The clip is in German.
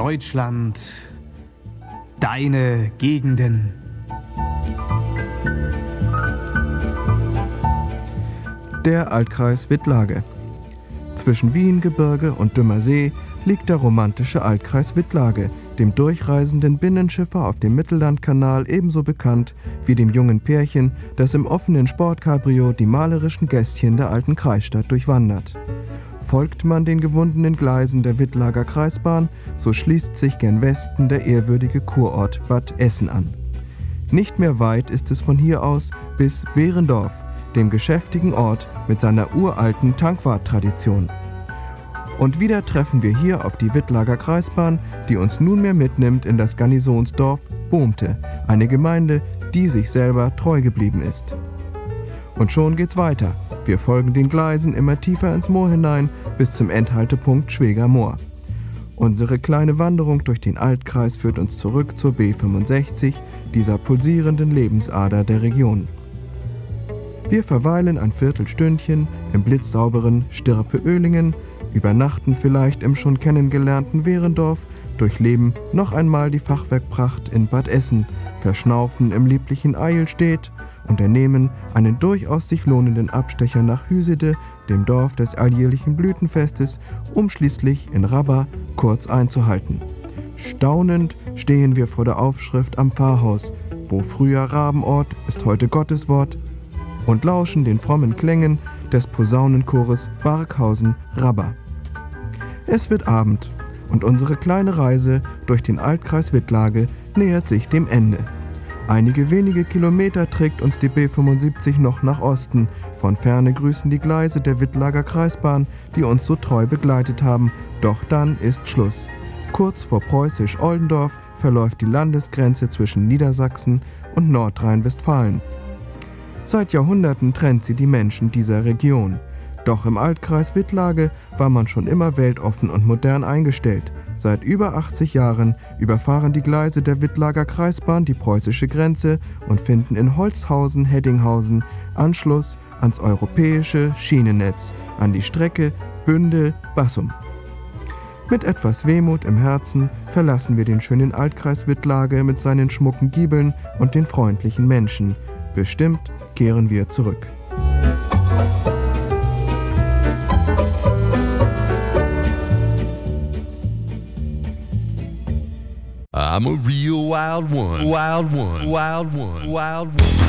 Deutschland, deine Gegenden. Der Altkreis Wittlage. Zwischen Wien, Gebirge und Dümmer See liegt der romantische Altkreis Wittlage, dem durchreisenden Binnenschiffer auf dem Mittellandkanal ebenso bekannt wie dem jungen Pärchen, das im offenen Sportcabrio die malerischen Gässchen der alten Kreisstadt durchwandert. Folgt man den gewundenen Gleisen der Wittlager Kreisbahn, so schließt sich gen Westen der ehrwürdige Kurort Bad Essen an. Nicht mehr weit ist es von hier aus bis Wehrendorf, dem geschäftigen Ort mit seiner uralten Tankwarttradition. Und wieder treffen wir hier auf die Wittlager Kreisbahn, die uns nunmehr mitnimmt in das Garnisonsdorf Bohmte, eine Gemeinde, die sich selber treu geblieben ist. Und schon geht's weiter. Wir folgen den Gleisen immer tiefer ins Moor hinein bis zum Endhaltepunkt Schweger Moor. Unsere kleine Wanderung durch den Altkreis führt uns zurück zur B65, dieser pulsierenden Lebensader der Region. Wir verweilen ein Viertelstündchen im blitzsauberen Stirpe-Oehlingen, übernachten vielleicht im schon kennengelernten Wehrendorf, durchleben noch einmal die Fachwerkpracht in Bad Essen, verschnaufen im lieblichen Eilstedt, unternehmen einen durchaus sich lohnenden Abstecher nach Hüsede, dem Dorf des alljährlichen Blütenfestes, um schließlich in Rabba kurz einzuhalten. Staunend stehen wir vor der Aufschrift am Pfarrhaus, wo früher Rabenort ist heute Gotteswort, und lauschen den frommen Klängen des Posaunenchores Barkhausen-Rabba. Es wird Abend und unsere kleine Reise durch den Altkreis Wittlage nähert sich dem Ende. Einige wenige Kilometer trägt uns die B75 noch nach Osten. Von ferne grüßen die Gleise der Wittlager Kreisbahn, die uns so treu begleitet haben. Doch dann ist Schluss. Kurz vor Preußisch-Oldendorf verläuft die Landesgrenze zwischen Niedersachsen und Nordrhein-Westfalen. Seit Jahrhunderten trennt sie die Menschen dieser Region. Doch im Altkreis Wittlage war man schon immer weltoffen und modern eingestellt. Seit über 80 Jahren überfahren die Gleise der Wittlager Kreisbahn die preußische Grenze und finden in Holzhausen-Heddinghausen Anschluss ans europäische Schienennetz, an die Strecke Bünde-Bassum. Mit etwas Wehmut im Herzen verlassen wir den schönen Altkreis Wittlage mit seinen schmucken Giebeln und den freundlichen Menschen. Bestimmt kehren wir zurück. I'm a real wild one, wild one, wild one, wild one.